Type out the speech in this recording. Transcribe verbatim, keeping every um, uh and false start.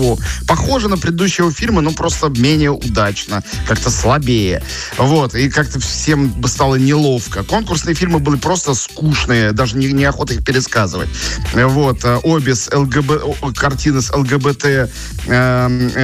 ничего. Похоже на предыдущего фильма, но просто менее удачно, как-то слабее. Вот, и как-то всем стало неловко. Конкурсные фильмы были просто скучные, даже не, неохота их пересказывать. Вот, обе с ЛГБ... картины с ЛГБТ